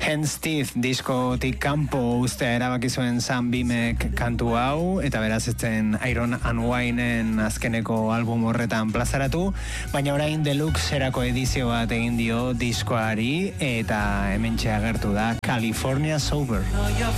Hen's Teeth diskotik kanpo ustea erabaki zuen Sam Beamek kantu hau, eta beraz etzen Iron and Wineen azkeneko album horretan plazaratu, baina orain deluxe erako edizio bat egin dio diskoari, eta hementxe agertu da California Sober.